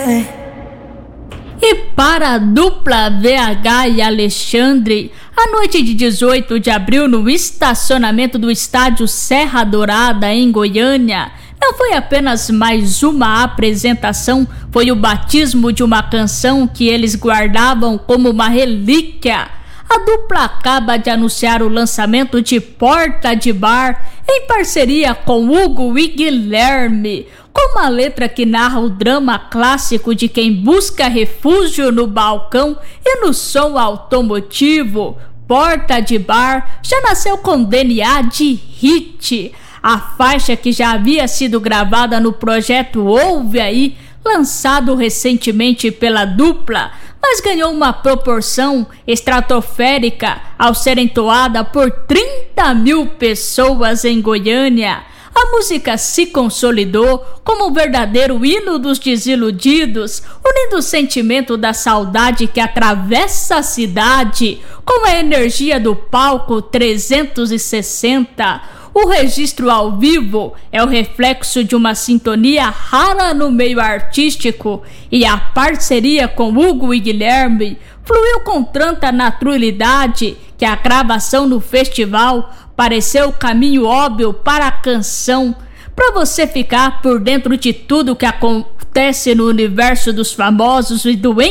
E para a dupla VH e Alexandre, a noite de 18 de abril no estacionamento do estádio Serra Dourada, em Goiânia, não foi apenas mais uma apresentação, foi o batismo de uma canção que eles guardavam como uma relíquia. A dupla acaba de anunciar o lançamento de Porta de Bar em parceria com Hugo e Guilherme, com uma letra que narra o drama clássico de quem busca refúgio no balcão e no som automotivo. Porta de Bar já nasceu com DNA de hit. A faixa, que já havia sido gravada no projeto Ouve Aí, lançado recentemente pela dupla, mas ganhou uma proporção estratosférica ao ser entoada por 30 mil pessoas em Goiânia. A música se consolidou como o verdadeiro hino dos desiludidos, unindo o sentimento da saudade que atravessa a cidade com a energia do palco 360. O registro ao vivo é o reflexo de uma sintonia rara no meio artístico, e a parceria com Hugo e Guilherme fluiu com tanta naturalidade que a gravação no festival pareceu o caminho óbvio para a canção. Para você ficar por dentro de tudo que acontece no universo dos famosos e do